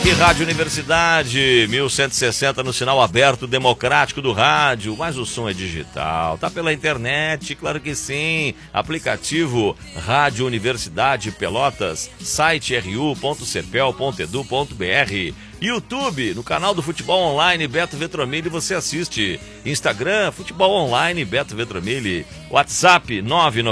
E Rádio Universidade, 1160 no sinal aberto democrático do rádio, mas o som é digital, tá pela internet, claro que sim, aplicativo Rádio Universidade Pelotas, site ru.cepel.edu.br, YouTube, no canal do Futebol Online Beto Vetromilli você assiste, Instagram, Futebol Online Beto Vetromilli, WhatsApp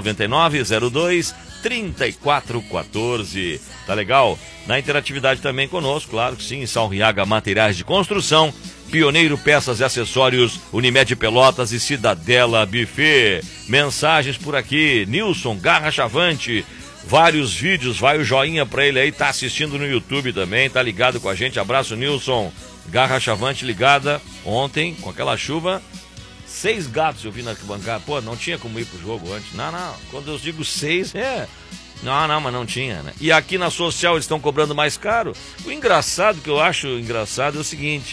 999023414, tá legal? Na interatividade também conosco, claro que sim, Salriaga Materiais de Construção, Pioneiro Peças e Acessórios, Unimed Pelotas e Cidadela Buffet. Mensagens por aqui, Nilson Garra Chavante, vários vídeos, vai o joinha pra ele aí, tá assistindo no YouTube também, tá ligado com a gente, abraço Nilson Garra Chavante ligada, ontem com aquela chuva, 6 gatos eu vi na arquibancada, pô, não tinha como ir pro jogo antes, não, quando eu digo 6 Não, mas não tinha, né? E aqui na Social eles estão cobrando mais caro. O engraçado, que eu acho engraçado, é o seguinte: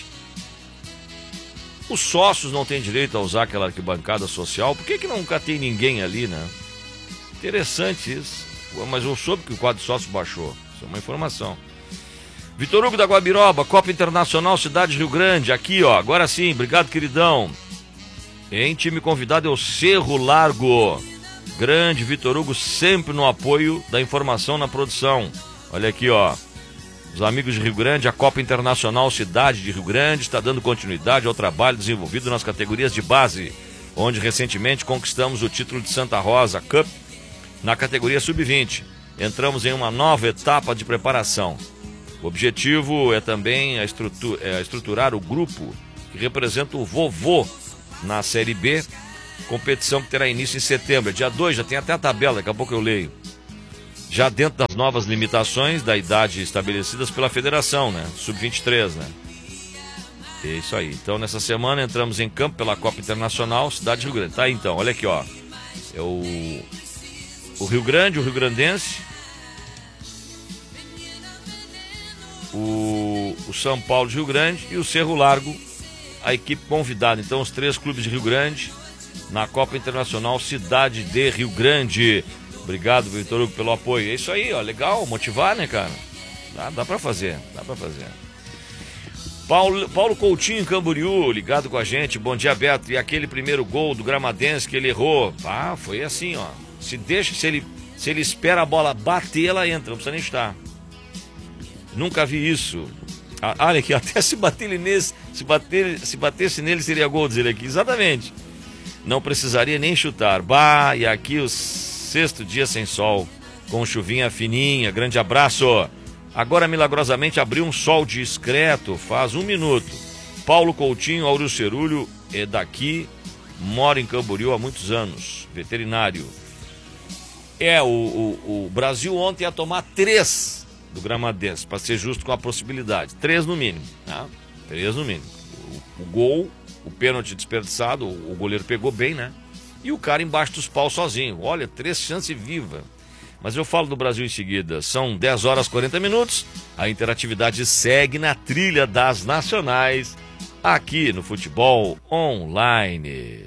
os sócios não têm direito a usar aquela arquibancada social. Por que nunca tem ninguém ali, né? Interessante isso. Mas eu soube que o quadro de sócio baixou. Isso é uma informação. Vitor Hugo da Guabiroba, Copa Internacional Cidade Rio Grande. Aqui, ó, agora sim, obrigado, queridão. Em time convidado é o Cerro Largo. Grande Vitor Hugo, sempre no apoio da informação na produção. Olha aqui, ó. Os amigos de Rio Grande, a Copa Internacional Cidade de Rio Grande está dando continuidade ao trabalho desenvolvido nas categorias de base, onde recentemente conquistamos o título de Santa Rosa Cup na categoria Sub-20. Entramos em uma nova etapa de preparação. O objetivo é também estruturar o grupo que representa o Vovô na Série B, competição que terá início em setembro, dia 2, já tem até a tabela, daqui a pouco eu leio. Já dentro das novas limitações da idade estabelecidas pela federação, né? Sub-23, né? É isso aí. Então, nessa semana, entramos em campo pela Copa Internacional Cidade de Rio Grande. Tá aí, então, olha aqui, ó. É o Rio Grande, o Rio Grandense, o São Paulo de Rio Grande e o Cerro Largo, a equipe convidada. Então, os 3 clubes de Rio Grande na Copa Internacional Cidade de Rio Grande. Obrigado, Vitor Hugo, pelo apoio. É isso aí, ó, legal, motivar, né, cara? Dá pra fazer. Paulo Coutinho em Camboriú, ligado com a gente. Bom dia, Beto. E aquele primeiro gol do Gramadense que ele errou? Foi assim, ó. Se ele espera a bola bater, ela entra, não precisa nem chutar. Nunca vi isso. Olha aqui, até se batesse nele seria gol, diz ele aqui. Exatamente. Não precisaria nem chutar. E aqui o 6º dia sem sol, com chuvinha fininha. Grande abraço. Agora, milagrosamente, abriu um sol discreto, faz 1 minuto. Paulo Coutinho, Auro Cerulho, é daqui, mora em Camboriú há muitos anos, veterinário. O Brasil ontem ia tomar 3 do Gramadense, para ser justo com a possibilidade. 3 no mínimo, né? 3 no mínimo. O gol, o pênalti desperdiçado, o goleiro pegou bem, né? E o cara embaixo dos paus sozinho. Olha, 3 chances vivas. Mas eu falo do Brasil em seguida. São 10 horas e 40 minutos. A interatividade segue na trilha das nacionais, aqui no Futebol Online.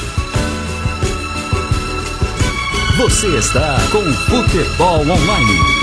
Você está com o Futebol Online.